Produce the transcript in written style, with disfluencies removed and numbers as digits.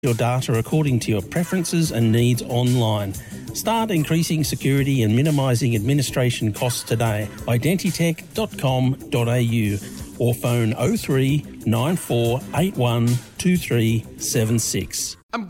your data according to your preferences and needs online. Start increasing security and minimising administration costs today. Identitech.com.au or phone 03 9481 2376. I'm